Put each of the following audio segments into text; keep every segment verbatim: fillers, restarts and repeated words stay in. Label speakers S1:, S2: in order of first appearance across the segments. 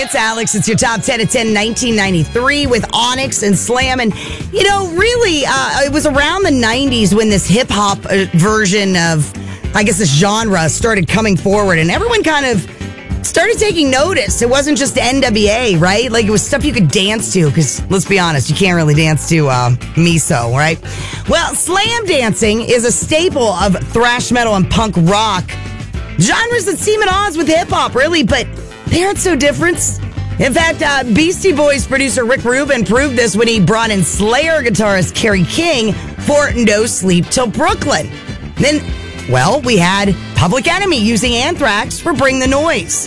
S1: It's Alex. It's your top ten at ten, nineteen ninety-three with Onyx and Slam. And, you know, really, uh, it was around the nineties when this hip hop uh, version of, I guess, this genre started coming forward. And everyone kind of started taking notice. It wasn't just N W A, right? Like, it was stuff you could dance to. Because, let's be honest, you can't really dance to uh, miso, right? Well, slam dancing is a staple of thrash metal and punk rock. Genres that seem at odds with hip hop, really, but they aren't so different. In fact, uh, Beastie Boys producer Rick Rubin proved this when he brought in Slayer guitarist Kerry King for No Sleep Till Brooklyn. Then, well, we had Public Enemy using Anthrax for Bring the Noise.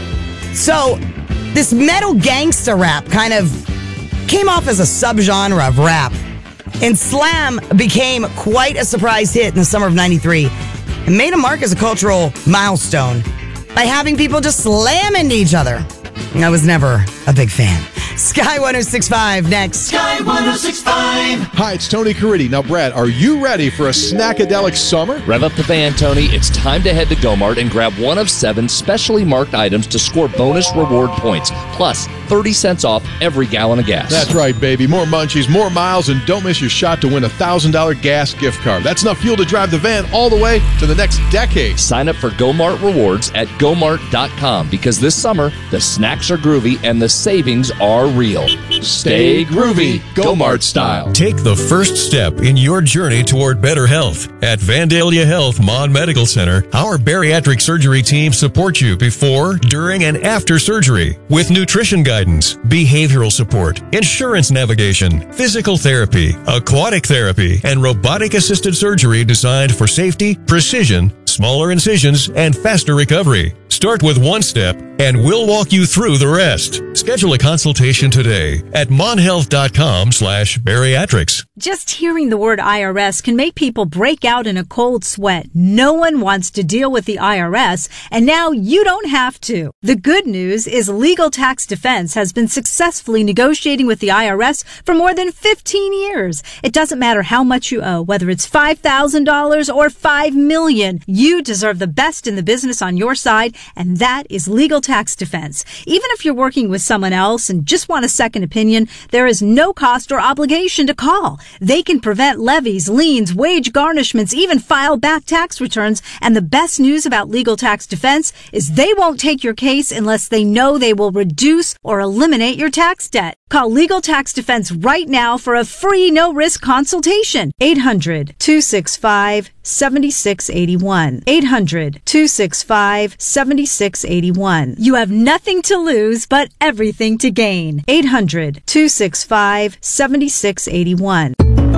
S1: So, this metal gangsta rap kind of came off as a subgenre of rap. And slam became quite a surprise hit in the summer of ninety-three and made a mark as a cultural milestone by having people just slam into each other. I was never a big fan. Sky one oh six point five next.
S2: Sky one oh six point five.
S3: Hi, it's Tony Caridi. Now, Brad, are you ready for a snackadelic summer?
S4: Rev up the van, Tony. It's time to head to Go-Mart and grab one of seven specially marked items to score bonus reward points, plus thirty cents off every gallon of gas.
S3: That's right, baby. More munchies, more miles, and don't miss your shot to win a one thousand dollars gas gift card. That's enough fuel to drive the van all the way to the next decade.
S4: Sign up for Go-Mart Rewards at go mart dot com because this summer, the snacks are groovy and the savings are real. Stay groovy, Go-Mart style.
S5: Take the first step in your journey toward better health. At Vandalia Health Mon Medical Center, our bariatric surgery team supports you before, during, and after surgery with nutrition guidance, behavioral support, insurance navigation, physical therapy, aquatic therapy, and robotic-assisted surgery designed for safety, precision, smaller incisions, and faster recovery. Start with one step, and we'll walk you through the rest. Schedule a consultation today at monhealth.com slash bariatrics.
S6: Just hearing the word I R S can make people break out in a cold sweat. No one wants to deal with the I R S, and now you don't have to. The good news is Legal Tax Defense has been successfully negotiating with the I R S for more than fifteen years. It doesn't matter how much you owe, whether it's five thousand dollars or five million dollars. You deserve the best in the business on your side, and that is Legal Tax Defense. Even if you're working with someone else and just want a second opinion, there is no cost or obligation to call. They can prevent levies, liens, wage garnishments, even file back tax returns. And the best news about Legal Tax Defense is they won't take your case unless they know they will reduce or eliminate your tax debt. Call Legal Tax Defense right now for a free no-risk consultation. eight hundred, two six five, seven six eight one. eight hundred, two six five, seven six eight one. You have nothing to lose but everything to gain. eight hundred, two six five, seven six eight one.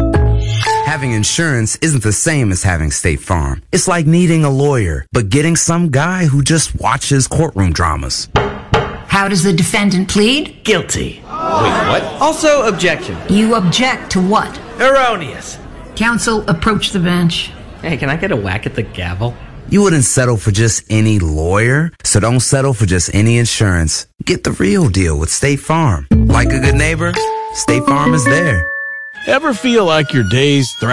S7: Having insurance isn't the same as having State Farm. It's like needing a lawyer, but getting some guy who just watches courtroom dramas.
S8: How does the defendant plead?
S9: Guilty.
S4: Wait, what?
S9: Also, objection.
S8: You object to what?
S9: Erroneous.
S8: Counsel, approach the bench.
S9: Hey, can I get a whack at the gavel?
S7: You wouldn't settle for just any lawyer, so don't settle for just any insurance. Get the real deal with State Farm. Like a good neighbor, State Farm is there.
S10: Ever feel like your day's